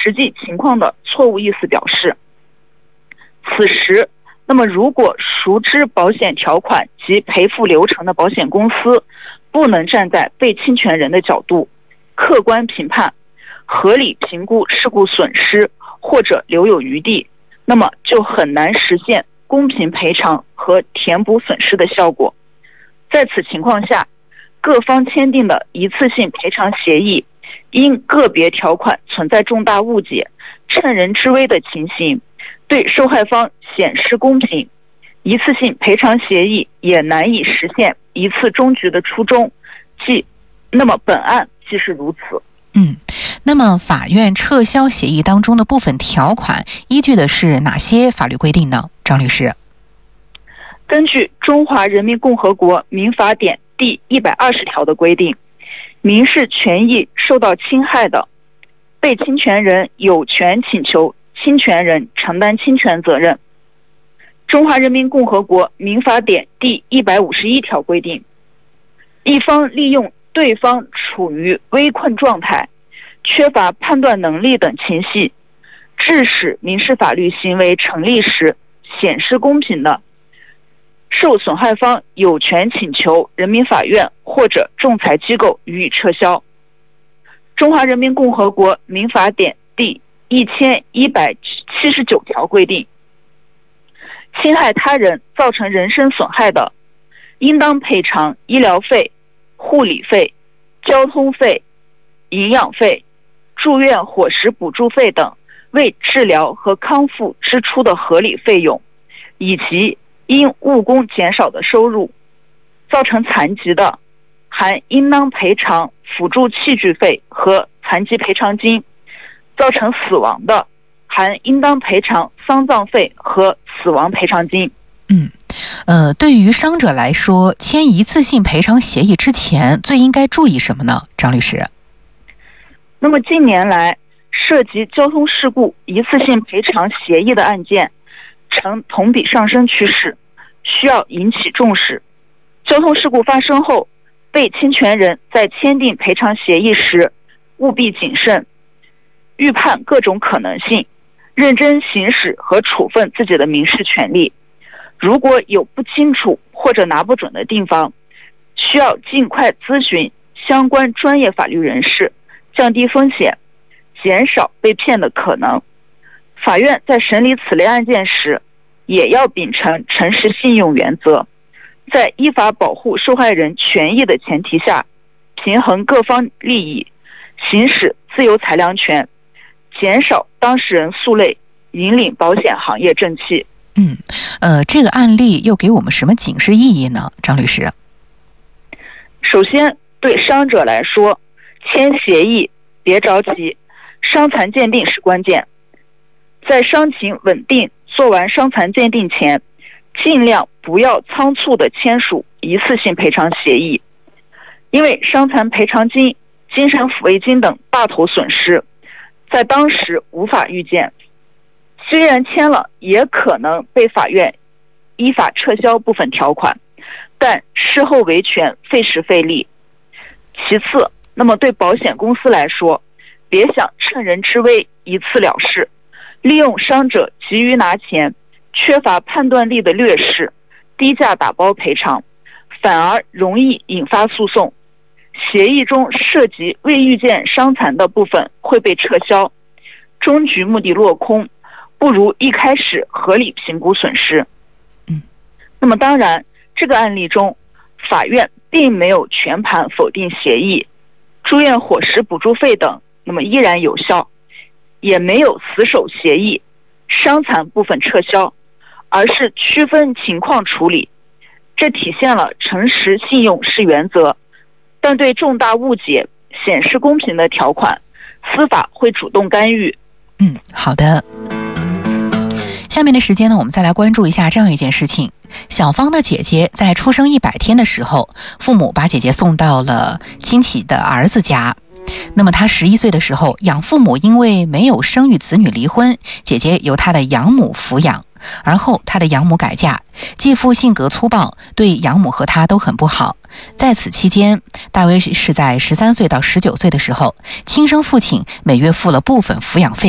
实际情况的错误意思表示。此时，那么如果熟知保险条款及赔付流程的保险公司不能站在被侵权人的角度，客观评判、合理评估事故损失或者留有余地，那么就很难实现公平赔偿和填补损失的效果。在此情况下，各方签订的一次性赔偿协议因个别条款存在重大误解、趁人之危的情形，对受害方显失公平，一次性赔偿协议也难以实现一次终局的初衷，那么本案即是如此。 那么法院撤销协议当中的部分条款依据的是哪些法律规定呢？张律师。 根据《中华人民共和国民法典》第120条的规定，民事权益受到侵害的，被侵权人有权请求侵权人承担侵权责任。《中华人民共和国民法典》第151条规定，一方利用对方处于危困状态、缺乏判断能力等情形，致使民事法律行为成立时显失公平的，受损害方有权请求人民法院或者仲裁机构予以撤销。中华人民共和国民法典第1179条规定，侵害他人造成人身损害的，应当赔偿医疗费、护理费、交通费、营养费、住院伙食补助费等为治疗和康复支出的合理费用，以及因误工减少的收入。造成残疾的，还应当赔偿辅助器具费和残疾赔偿金；造成死亡的，还应当赔偿丧葬费和死亡赔偿金。 对于伤者来说，签一次性赔偿协议之前最应该注意什么呢？张律师。 那么近年来，涉及交通事故一次性赔偿协议的案件呈同比上升趋势，需要引起重视。交通事故发生后，被侵权人在签订赔偿协议时务必谨慎，预判各种可能性，认真行使和处分自己的民事权利。如果有不清楚或者拿不准的地方，需要尽快咨询相关专业法律人士，降低风险，减少被骗的可能。法院在审理此类案件时，也要秉承诚实信用原则，在依法保护受害人权益的前提下，平衡各方利益，行使自由裁量权，减少当事人诉累，引领保险行业正气。 这个案例又给我们什么警示意义呢？张律师。 首先，对伤者来说，签协议别着急，伤残鉴定是关键。在伤情稳定、做完伤残鉴定前，尽量不要仓促地签署一次性赔偿协议，因为伤残赔偿金、精神抚慰金等大头损失，在当时无法预见。虽然签了，也可能被法院依法撤销部分条款，但事后维权费时费力。其次，那么对保险公司来说，别想趁人之危一次了事，利用伤者急于拿钱、缺乏判断力的劣势，低价打包赔偿，反而容易引发诉讼。协议中涉及未预见伤残的部分会被撤销，终局目的落空，不如一开始合理评估损失。那么当然，这个案例中，法院并没有全盘否定协议，住院伙食补助费等那么依然有效，也没有死守协议，伤残部分撤销，而是区分情况处理。这体现了诚实信用是原则，但对重大误解、显示公平的条款，司法会主动干预。 好的。下面的时间呢，我们再来关注一下这样一件事情。小芳的姐姐在出生100天的时候，父母把姐姐送到了亲戚的儿子家。那么她11岁的时候，养父母因为没有生育子女离婚，姐姐由她的养母抚养。而后她的养母改嫁，继父性格粗暴，对养母和她都很不好。在此期间，大约是在13岁到19岁的时候，亲生父亲每月付了部分抚养费